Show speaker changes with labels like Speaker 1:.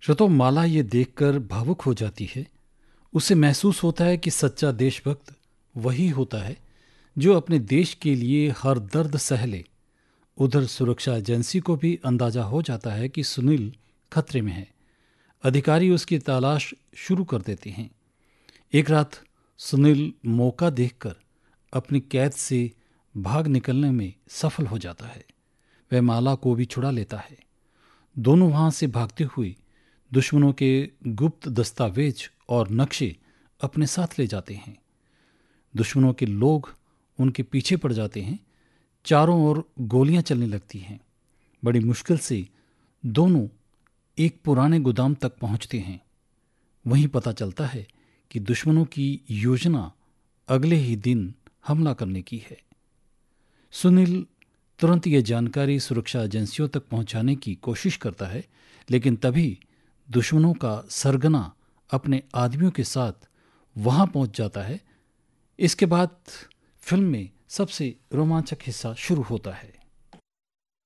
Speaker 1: श्रोतो, माला ये देखकर भावुक हो जाती है। उसे महसूस होता है कि सच्चा देशभक्त वही होता है जो अपने देश के लिए हर दर्द सह ले। उधर सुरक्षा एजेंसी को भी अंदाजा हो जाता है कि सुनील खतरे में है। अधिकारी उसकी तलाश शुरू कर देते हैं। एक रात सुनील मौका देखकर अपनी कैद से भाग निकलने में सफल हो जाता है। वह माला को भी छुड़ा लेता है। दोनों वहां से भागते हुए दुश्मनों के गुप्त दस्तावेज और नक्शे अपने साथ ले जाते हैं। दुश्मनों के लोग उनके पीछे पड़ जाते हैं। चारों ओर गोलियां चलने लगती हैं। बड़ी मुश्किल से दोनों एक पुराने गोदाम तक पहुंचते हैं। वहीं पता चलता है कि दुश्मनों की योजना अगले ही दिन हमला करने की है। सुनील तुरंत ये जानकारी सुरक्षा एजेंसियों तक पहुंचाने की कोशिश करता है, लेकिन तभी दुश्मनों का सरगना अपने आदमियों के साथ वहां पहुंच जाता है। इसके बाद फिल्म में सबसे रोमांचक हिस्सा शुरू होता है।